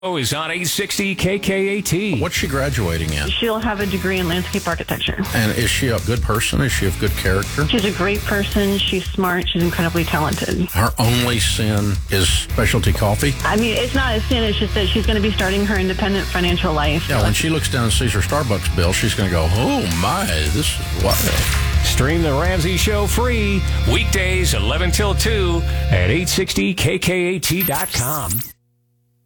Is on 860 KKAT. What's she graduating in? She'll have a degree in landscape architecture. And is she a good person? Is she of good character? She's a great person. She's smart. She's incredibly talented. Her only sin is specialty coffee? I mean, it's not a sin. It's just that she's going to be starting her independent financial life. Yeah, when she looks down and sees her Starbucks bill, she's going to go, oh, my, this is wild. Stream The Ramsey Show free weekdays 11 till 2 at 860KKAT.com.